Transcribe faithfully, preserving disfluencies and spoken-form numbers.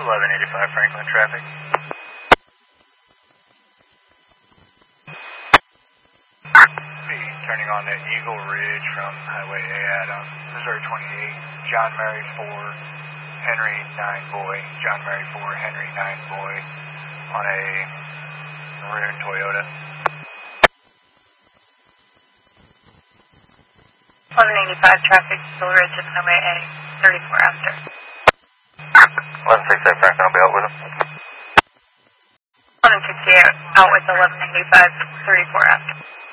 eleven eighty-five Franklin traffic. Turning on to Eagle Ridge from Highway A Adam, Missouri twenty-eight, John Mary four, Henry nine Boy, John Mary four, Henry nine Boy, on a maroon Toyota. eleven eighty-five traffic, Eagle Ridge and Highway A, thirty-four after. eleven sixty-eight Franklin, I'll be out with him. eleven sixty-eight out with eleven eighty-five, thirty-four after.